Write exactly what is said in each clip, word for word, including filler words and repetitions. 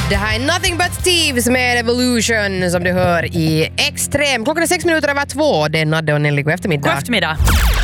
Det här är Nothing But Thieves med Evolution som du hör i Extrem. Klockan är sex minuter över två. Det är Nadde och Nelly. God eftermiddag. God eftermiddag.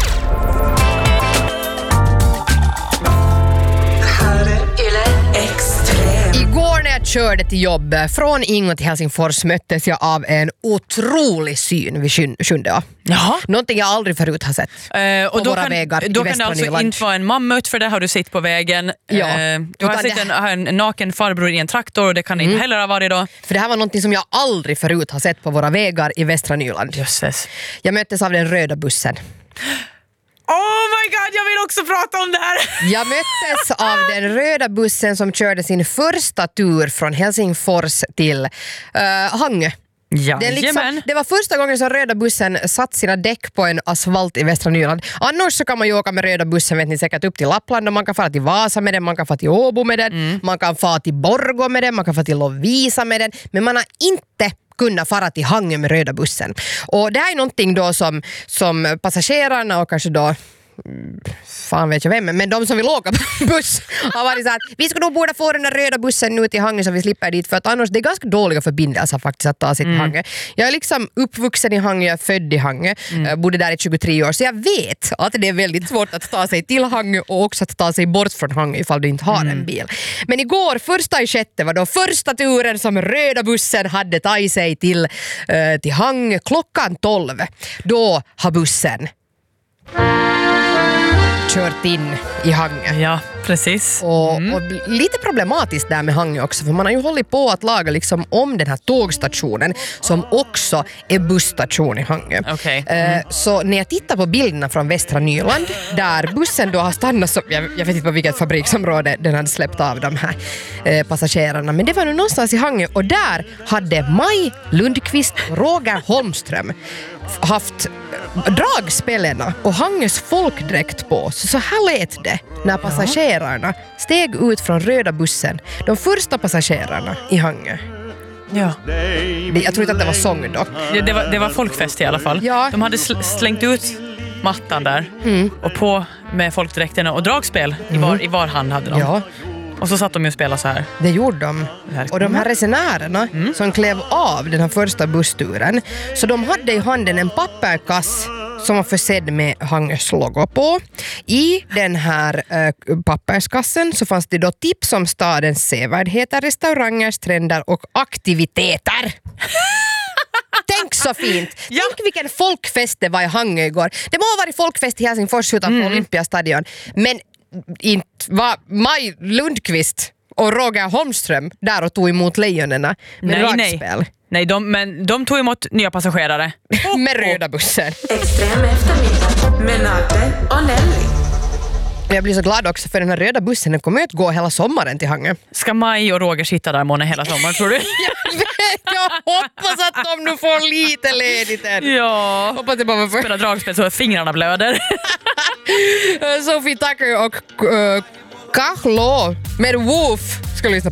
Igår när jag körde till jobb från Ingo till Helsingfors möttes jag av en otrolig syn vid sjunde. Jaha. Någonting jag aldrig förut har sett Uh, och på då våra kan, vägar då i kan det alltså Västra inte vara en mammut, för det har du sett på vägen. Ja. Uh, du har sett det... en, en naken farbror i en traktor, och det kan mm. inte heller ha varit då. För det här var någonting som jag aldrig förut har sett på våra vägar i Västra Nyland. Jösses. Jag möttes av den röda bussen. Oh my god, jag vill också prata om det här. Jag möttes av den röda bussen som körde sin första tur från Helsingfors till uh, Hangö. Ja, det, liksom, det var första gången som röda bussen satt sina däck på en asfalt i Västra Nyland. Annars så kan man ju åka med röda bussen, vet ni säkert, upp till Lappland, och man kan fara till Vasa med den, man kan fara till Åbo med den, mm. man kan fara till Borgå med den, man kan fara till Lovisa med den, men man har inte kunna fara till Hangö med röda bussen. Och det här är någonting då som, som passagerarna och kanske då fan vet jag vem, men de som vill åka buss har varit så att vi ska nog borde få den där röda bussen nu till Hangö så vi slipper dit, för att annars det är ganska dåliga förbindelser faktiskt att ta sig till mm. Hangö. Jag är liksom uppvuxen i Hangö, jag är född i Hangö, mm. bodde där i tjugotre år, så jag vet att det är väldigt svårt att ta sig till Hangö och också att ta sig bort från Hangö ifall du inte har mm. en bil. Men igår, första i sjätte, var då första turen som röda bussen hade tagit sig till, uh, till Hangö klockan tolv. Då har bussen kört in i Hangö. Ja, precis. Och, mm. och lite problematiskt där med Hangö också, för man har ju hållit på att laga liksom om den här tågstationen som också är busstation i Hangö. Okay. Mm. Uh, så när jag tittar på bilderna från Västra Nyland, där bussen då har stannat, så, jag, jag vet inte på vilket fabriksområde den hade släppt av de här uh, passagerarna, men det var nu någonstans i Hangö, och där hade Maj Lundqvist och Roger Holmström haft dragspelarna och Hangös folkdräkt på. Så, så här lät det när passagerarna steg ut från röda bussen. De första passagerarna i Hangö. Ja. Det, jag tror inte att det var sång dock. Det, det, var, det var folkfest i alla fall. Ja. De hade sl- slängt ut mattan där mm. och på med folkdräkterna och dragspel mm. i, var, i var hand hade de. Ja. Och så satt de ju och spelade så här. Det gjorde de. Och de här resenärerna mm. som klev av den här första bussturen, så de hade i handen en papperkass som var försedd med Hangös logo på. I den här äh, papperskassen så fanns det då tips om stadens sevärdheter, restauranger, trender och aktiviteter. Tänk så fint. Ja. Tänk vilken folkfest det var i Hangö igår. Det må ha varit folkfest i Helsingfors utanför mm. Olympiastadion, men inte var Maj Lundqvist och Roger Holmström där och tog emot lejonerna med nej, dragspel. Nej, nej de, men de tog emot nya passagerare. Oh, med röda bussen. Extrem eftermiddag med Nadde och Nelly. Jag blir så glad också för den här röda bussen, den kommer att gå hela sommaren till Hangö. Ska Maj och Roger sitta där månne hela sommaren, tror du? Jag vet, jag hoppas att de nu får lite ledigt än. Ja. Hoppas det bara för... Spela dragspel så fingrarna blöder. Sophie Tucker och uh, Kahlo med Woof ska lyssna på.